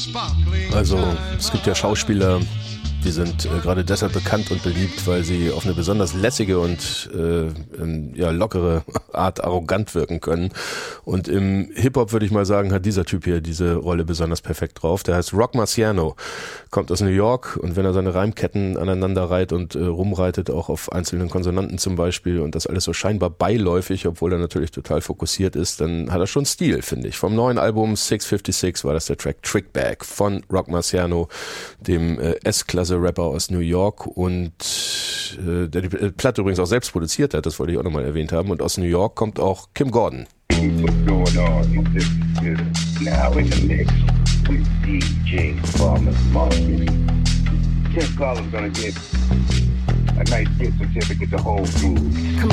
Also es gibt ja Schauspieler, die sind gerade deshalb bekannt und beliebt, weil sie auf eine besonders lässige und lockere Art arrogant wirken können. Und im Hip-Hop würde ich mal sagen, hat dieser Typ hier diese Rolle besonders perfekt drauf. Der heißt Rock Marciano, kommt aus New York, und wenn er seine Reimketten aneinander reiht und rumreitet, auch auf einzelnen Konsonanten zum Beispiel, und das alles so scheinbar beiläufig, obwohl er natürlich total fokussiert ist, dann hat er schon Stil, finde ich. Vom neuen Album 656 war das der Track Trickbag von Rock Marciano, dem S-Klasse-Rapper aus New York, und der die Platte übrigens auch selbst produziert hat, das wollte ich auch nochmal erwähnt haben. Und aus New York kommt auch Kim Gordon. What's going on? This is now in the mix with DJ Farmer's Market. Tim Collins gonna get a nice gift certificate to Whole Foods.